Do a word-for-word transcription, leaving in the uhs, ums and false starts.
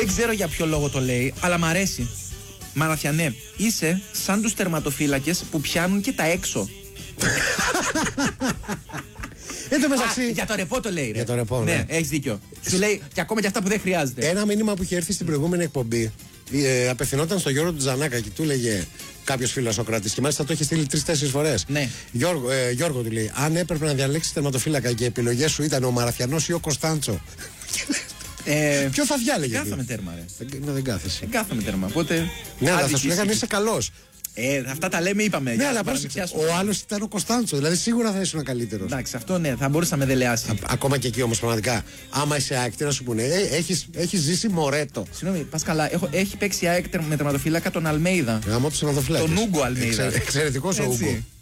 Δεν ξέρω για ποιο λόγο το λέει, αλλά μ' αρέσει. Μαραθιανέ, είσαι σαν τους τερματοφύλακες που πιάνουν και τα έξω. Εν τω μεταξύ. Α, για το ρεπό το λέει, ρε. Για το ρεπό, ναι. Ναι, έχεις δίκιο. Σου λέει και ακόμα και αυτά που δεν χρειάζεται. Ένα μήνυμα που είχε έρθει στην προηγούμενη εκπομπή ε, απευθυνόταν στο Γιώργο του Τζανάκα και του λέγε κάποιο φίλο Σοκράτη. Και μάλιστα το είχε στείλει τρεις-τέσσερις φορές. Ναι. Γιώργο, ε, Γιώργο του λέει: αν έπρεπε να διαλέξει τερματοφύλακα και οι επιλογές σου ήταν ο Μαραθιανός ή ο Κωνστάντσο. Ε, Ποιο θα διάλεγε? Κάθαμε τέρμα, ρε. Δεν, δεν κάθεσαι. Δεν κάθαμε τέρμα. Οπότε. Ναι, αλλά θα σου λέγανε είσαι καλός. Ε, αυτά τα λέμε, είπαμε. Ναι, αλλά πρόσεξε. Ο άλλος ήταν ο Κωνστάντσο. Δηλαδή σίγουρα θα ήσουν καλύτερος. Εντάξει, αυτό ναι, θα μπορούσε να με δελεάσει. Α, ακόμα και εκεί όμως πραγματικά. Άμα είσαι ΑΕΚ, τι να σου πούνε. Ε, έχεις, έχεις ζήσει Μορέτο. Συγγνώμη, Πασκαλά, έχω, έχει παίξει ΑΕΚ με τερματοφύλακα τον Αλμέιδα. Γαμώ του τερματοφύλακες. Τον Ούγκο Αλμέιδα. Εξαιρετικός ο Ούγκο.